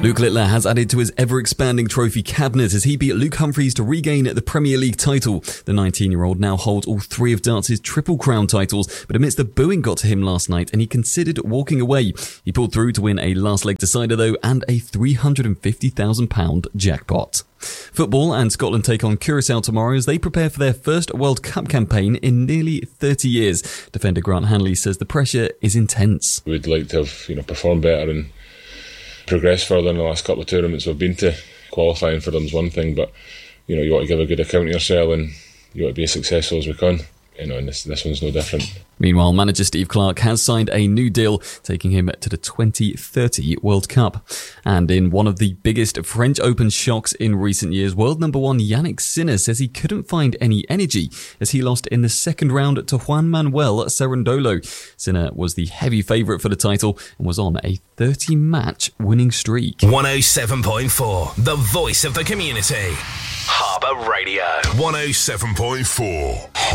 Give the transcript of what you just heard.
Luke Littler has added to his ever-expanding trophy cabinet as he beat Luke Humphries to regain the Premier League title. The 19-year-old now holds all three of darts' Triple Crown titles, but admits the booing got to him last night and he considered walking away. He pulled through to win a last-leg decider though and a £350,000 jackpot. Football and Scotland take on Curaçao tomorrow as they prepare for their first World Cup campaign in nearly 30 years. Defender Grant Hanley says the pressure is intense. We'd like to have performed better and progressed further in the last couple of tournaments we've been to. Qualifying for them's one thing, but you want to give a good account of yourself and you want to be as successful as we can. And this one's no different. Meanwhile, manager Steve Clarke has signed a new deal, taking him to the 2030 World Cup. And in one of the biggest French Open shocks in recent years, world number one Jannik Sinner says he couldn't find any energy as he lost in the second round to Juan Manuel Cerundolo. Sinner was the heavy favourite for the title and was on a 30-match winning streak. 107.4, the voice of the community. Harbour Radio. 107.4.